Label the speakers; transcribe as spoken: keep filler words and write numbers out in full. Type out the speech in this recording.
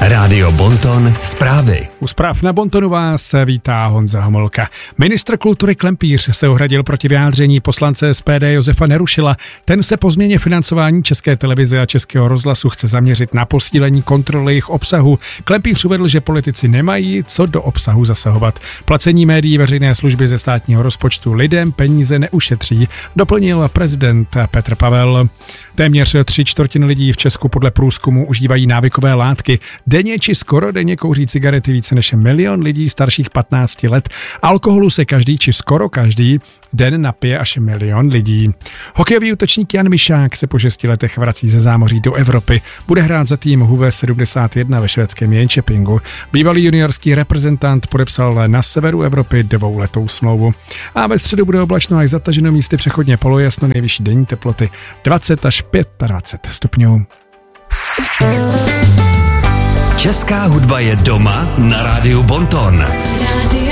Speaker 1: Rádio Bonton zprávy.
Speaker 2: U zpráv na Bontonu vás vítá Honza Homolka. Ministr kultury Klempíř se ohradil proti vyjádření poslance S P D Josefa Nerušila. Ten se po změně financování České televize a Českého rozhlasu chce zaměřit na posílení kontroly jejich obsahu. Klempíř uvedl, že politici nemají co do obsahu zasahovat. Placení médií veřejné služby ze státního rozpočtu lidem peníze neušetří, doplnil prezident Petr Pavel. Téměř tři čtvrtiny lidí v Česku podle průzkumu užívají návykové látky. Denně či skoro denně kouří cigarety více než milion lidí starších patnácti let. Alkoholu se každý či skoro každý den napije až milion lidí. Hokejový útočník Jan Myšák se po šesti letech vrací ze zámoří do Evropy. Bude hrát za tým H V sedmdesát jedna ve švédském Jönköpingu. Bývalý juniorský reprezentant podepsal na severu Evropy dvouletou smlouvu. A ve středu bude oblačno až zataženo, místy přechodně polojasno, nejvyšší denní teploty dvacet až dvacet pět stupňů.
Speaker 1: Česká hudba je doma na Rádiu Bonton.
Speaker 3: Rádio